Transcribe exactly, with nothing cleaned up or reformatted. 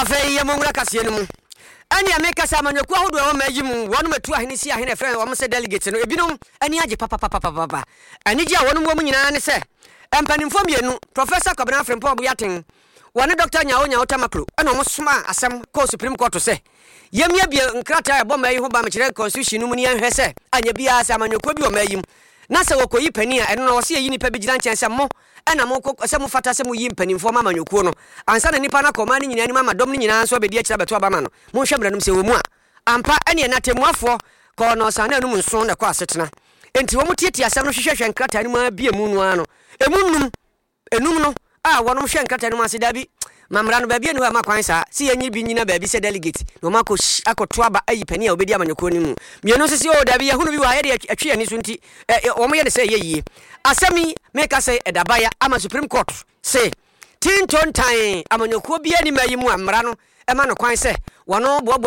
afei ye mongra kase no mu ani ameka sa amanyaku ahodo e wo mayi mu wonu matu ahene si ahene friend wo se delegate no ebinom ani age papa papa papa ani gi a wonu mu nyina ne se empanimfo mienu Professor Kwabena Frempong Aboyaten wone Doctor Nyawo Nyawo Tamaklo ena mo soma asem ko Supreme Court se yemia bia nkrata e bo mayi ho ba me kire constitution no mu ni ahwe se anya bia se amanyaku bi o mayi mu na se wokoyi pani a eno no wo se yi nipa bi gina nkyɛnse mo ena mo se mo fata se mo yi mpanimfo ma amanyaku no ansa na nipa na koma ni nyina ni ma dom ni nyina so obedi akira beto abama no mo hwɛ mranum se wo mu a ampa ene na temuafo ko no sa na num nso na kwa asetena enti wo mo tietia asem no hwehwehwe nkrata ni ma bia mu no ano emunum enum no a wonom hwe nkrata ni ma se dabi mamra no baabia ni ho ma kwan sa si yanyi bi nyina baabi se delegate no mako akoto aba ayi pani a obedi amanyaku ni mu mienu sisi o dabi ya hunu bi wa ye de atwe ani so nti wo mo ye ne se yeyie asemi make say edabaya ama Supreme Court say tinton tan amanyaku bi ani mayi mu amra no e ma no kwan se wono bo